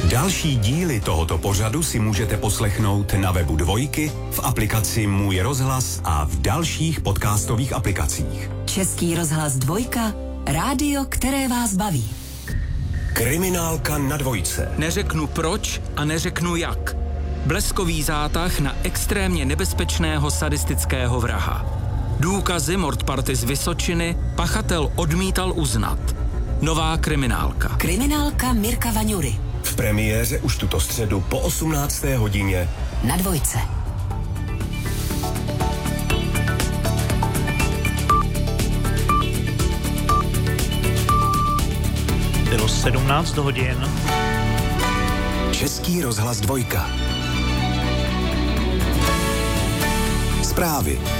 Další díly tohoto pořadu si můžete poslechnout na webu Dvojky, v aplikaci Můj rozhlas a v dalších podcastových aplikacích. Český rozhlas Dvojka, rádio, které vás baví. Kriminálka na Dvojce. Neřeknu proč a neřeknu jak. Bleskový zátah na extrémně nebezpečného sadistického vraha. Důkazy mordparty z Vysočiny pachatel odmítal uznat. Nová kriminálka. Kriminálka Mirka Vaňury. V premiéře už tuto středu po 18. hodině na Dvojce. Bylo 17 hodin. Český rozhlas Dvojka. Zprávy.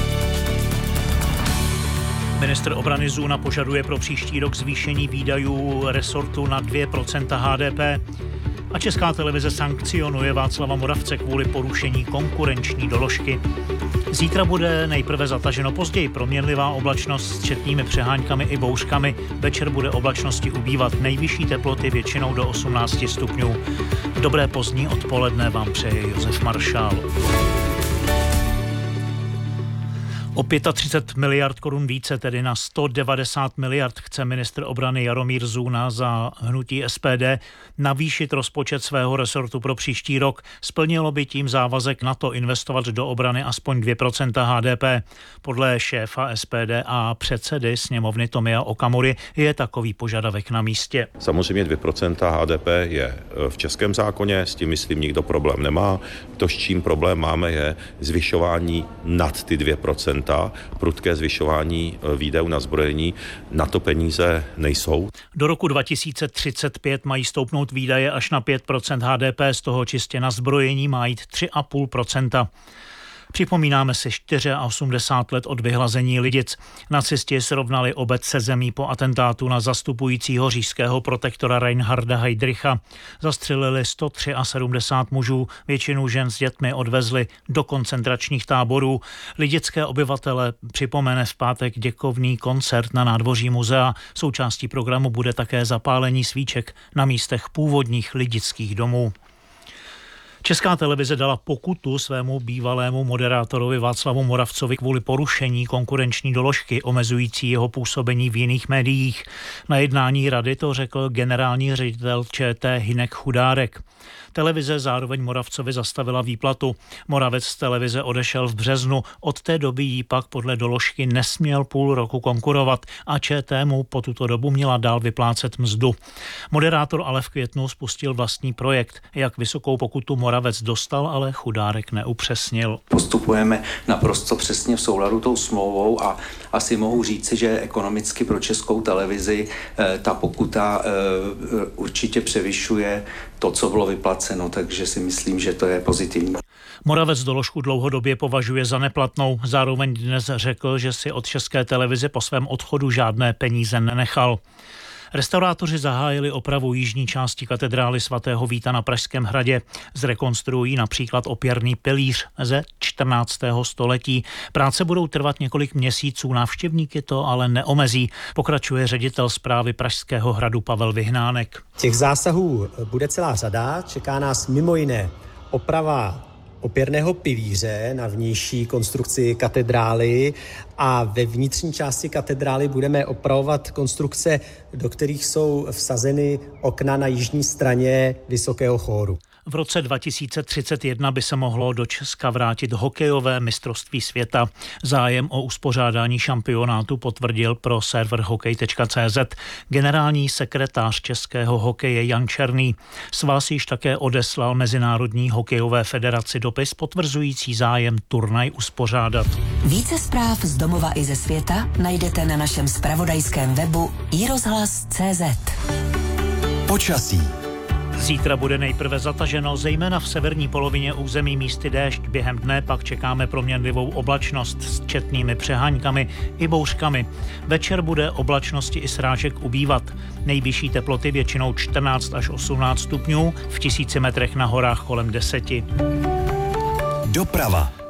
Ministr obrany Zůna požaduje pro příští rok zvýšení výdajů resortu na 2% HDP. A Česká televize sankcionuje Václava Moravce kvůli porušení konkurenční doložky. Zítra bude nejprve zataženo, později proměnlivá oblačnost s četnými přeháňkami i bouřkami. Večer bude oblačnosti ubývat, nejvyšší teploty většinou do 18 stupňů. Dobré pozdní odpoledne vám přeje Josef Maršál. O 35 miliard korun více, tedy na 190 miliard, chce ministr obrany Jaromír Zůna za hnutí SPD navýšit rozpočet svého resortu pro příští rok. Splnilo by tím závazek NATO investovat do obrany aspoň 2% HDP. Podle šéfa SPD a předsedy sněmovny Tomia Okamury je takový požadavek na místě. Samozřejmě 2% HDP je v českém zákoně, s tím myslím nikdo problém nemá. To, s čím problém máme, je zvyšování nad ty 2%. Prudké zvyšování výdajů na zbrojení, na to peníze nejsou. Do roku 2035 mají stoupnout výdaje až na 5% HDP, z toho čistě na zbrojení má jít 3,5%. Připomínáme si 84 let od vyhlazení Lidic. Nacisti srovnali obec se zemí po atentátu na zastupujícího říšského protektora Reinharda Heydricha. Zastřelili 173 mužů, většinu žen s dětmi odvezli do koncentračních táborů. Lidické obyvatele připomene v pátek děkovný koncert na nádvoří muzea. Součástí programu bude také zapálení svíček na místech původních lidických domů. Česká televize dala pokutu svému bývalému moderátorovi Václavu Moravcovi kvůli porušení konkurenční doložky omezující jeho působení v jiných médiích. Na jednání rady to řekl generální ředitel ČT Hynek Chudárek. Televize zároveň Moravcovi zastavila výplatu. Moravec z televize odešel v březnu, od té doby jí pak podle doložky nesměl půl roku konkurovat a ČT mu po tuto dobu měla dál vyplácet mzdu. Moderátor ale v květnu spustil vlastní projekt. Jak vysokou pokutu Moravec dostal, ale Chudárek neupřesnil. Postupujeme naprosto přesně v souladu tou smlouvou a asi mohu říci, že ekonomicky pro Českou televizi ta pokuta určitě převyšuje to, co bylo vyplaceno, takže si myslím, že to je pozitivní. Moravec doložku dlouhodobě považuje za neplatnou. Zároveň dnes řekl, že si od České televize po svém odchodu žádné peníze nenechal. Restaurátoři zahájili opravu jižní části katedrály svatého Víta na Pražském hradě. Zrekonstruují například opěrný pilíř ze 14. století. Práce budou trvat několik měsíců, návštěvníky to ale neomezí, pokračuje ředitel správy Pražského hradu Pavel Vyhnánek. Těch zásahů bude celá řada, čeká nás mimo jiné oprava opěrného pilíře na vnější konstrukci katedrály a ve vnitřní části katedrály budeme opravovat konstrukce, do kterých jsou vsazeny okna na jižní straně vysokého chóru. V roce 2031 by se mohlo do Česka vrátit hokejové mistrovství světa. Zájem o uspořádání šampionátu potvrdil pro server hokej.cz generální sekretář českého hokeje Jan Černý. Svaz již také odeslal Mezinárodní hokejové federaci dopis potvrzující zájem turnaj uspořádat. Více zpráv z domova i ze světa najdete na našem zpravodajském webu iRozhlas.cz. Počasí. Zítra bude nejprve zataženo, zejména v severní polovině území místy déšť. Během dne pak čekáme proměnlivou oblačnost s četnými přeháňkami i bouřkami. Večer bude oblačnosti i srážek ubývat. Nejvyšší teploty většinou 14 až 18 stupňů, v 1000 metrech na horách kolem 10. Doprava.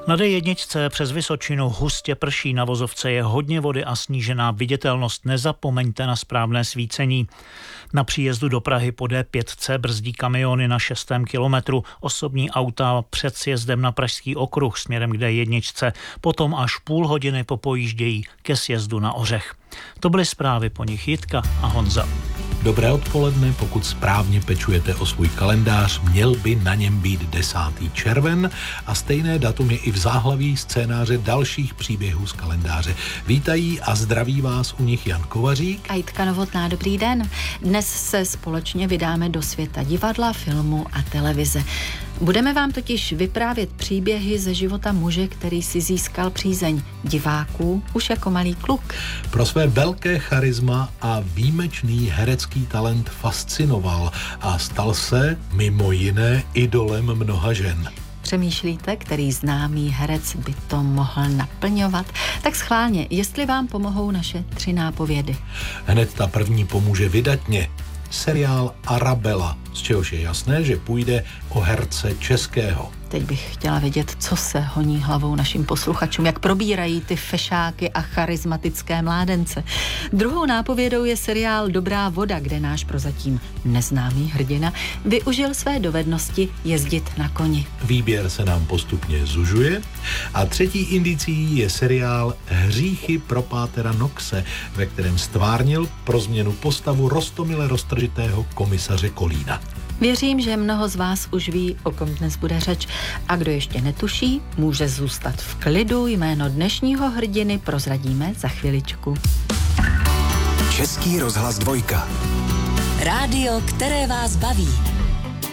Na D1 přes Vysočinu hustě prší, na vozovce je hodně vody a snížená viditelnost. Nezapomeňte na správné svícení. Na příjezdu do Prahy po D5 brzdí kamiony na 6. kilometru, osobní auta před sjezdem na Pražský okruh směrem k D1, potom až půl hodiny popojíždějí ke sjezdu na Ořech. To byly zprávy, po nich Jitka a Honza. Dobré odpoledne, pokud správně pečujete o svůj kalendář, měl by na něm být 10. červen a stejné datum je i v záhlaví scénáře dalších příběhů z kalendáře. Vítají a zdraví vás u nich Jan Kovařík a Jitka Novotná, dobrý den. Dnes se společně vydáme do světa divadla, filmu a televize. Budeme vám totiž vyprávět příběhy ze života muže, který si získal přízeň diváků už jako malý kluk. Pro své velké charisma a výjimečný herecký talent fascinoval a stal se mimo jiné idolem mnoha žen. Přemýšlíte, který známý herec by to mohl naplňovat? Tak schválně, jestli vám pomohou naše 3 nápovědy. Hned ta první pomůže vydatně. Seriál Arabella, z čehož je jasné, že půjde o herce českého. Teď bych chtěla vědět, co se honí hlavou našim posluchačům, jak probírají ty fešáky a charismatické mládence. Druhou nápovědou je seriál Dobrá voda, kde náš prozatím neznámý hrdina využil své dovednosti jezdit na koni. Výběr se nám postupně zužuje. A třetí indicí je seriál Hříchy pro pátera Knoxe, ve kterém stvárnil pro změnu postavu roztomile roztržitého komisaře Kolína. Věřím, že mnoho z vás už ví, o kom dnes bude řeč. A kdo ještě netuší, může zůstat v klidu. Jméno dnešního hrdiny prozradíme za chviličku. Český rozhlas 2. Rádio, které vás baví.